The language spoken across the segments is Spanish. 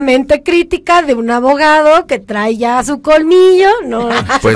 mente crítica de un abogado que trae ya su colmillo, no, pues,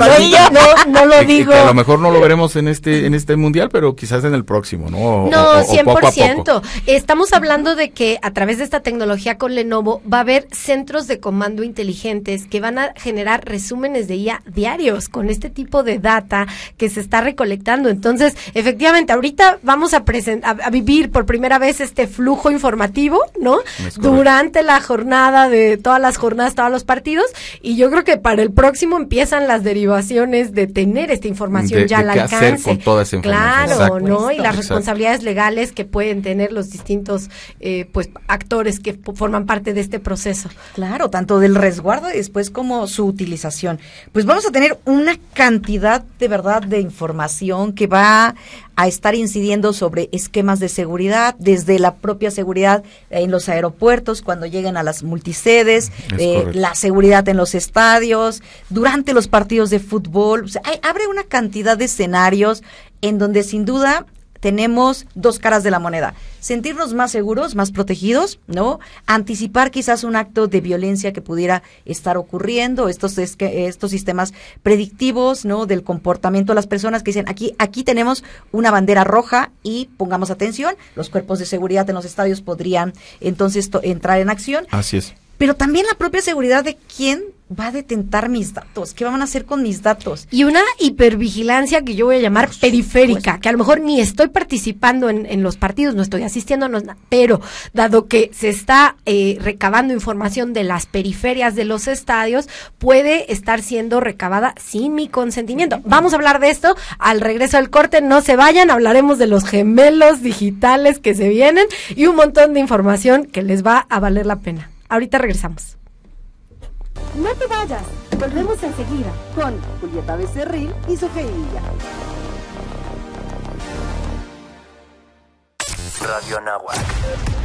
no lo digo. Que a lo mejor no lo veremos en este mundial, pero quizás en el próximo, ¿no? No, 100%. Poco a poco. Estamos hablando de que a través de esta tecnología con Lenovo va a haber centros de comando inteligentes que van a generar resúmenes de IA diarios con este tipo de data que se está recolectando. Entonces, efectivamente, ahorita vamos a vivir por primera vez este flujo informativo, ¿no? Durante la jornada, de todas las jornadas, todos los partidos, y yo creo que para el próximo empiezan las derivaciones de tener esta información ya al alcance. Hacer con toda esa información. Claro, ¿no? Y las responsabilidades legales que pueden tener los distintos pues actores que forman parte de este proceso. Claro, tanto del resguardo y después como su utilización. Pues vamos a tener una cantidad de verdad de información que va a estar incidiendo sobre esquemas de seguridad, desde la propia seguridad en los aeropuertos, cuando lleguen a las multisedes, la seguridad en los estadios, durante los partidos de fútbol. O sea, abre una cantidad de escenarios en donde sin duda tenemos dos caras de la moneda. Sentirnos más seguros, más protegidos, ¿no? Anticipar quizás un acto de violencia que pudiera estar ocurriendo, estos sistemas predictivos, ¿no? Del comportamiento de las personas que dicen, aquí tenemos una bandera roja y pongamos atención, los cuerpos de seguridad en los estadios podrían entonces entrar en acción. Así es. Pero también la propia seguridad de quién va a detentar mis datos, qué van a hacer con mis datos. Y una hipervigilancia que yo voy a llamar periférica, que a lo mejor ni estoy participando en los partidos, no estoy asistiendo, pero dado que se está recabando información de las periferias de los estadios, puede estar siendo recabada sin mi consentimiento. Vamos a hablar de esto al regreso del corte, no se vayan, hablaremos de los gemelos digitales que se vienen y un montón de información que les va a valer la pena. Ahorita regresamos. No te vayas, volvemos enseguida con Julieta Becerril y Sofía Illa. Radio Anáhuac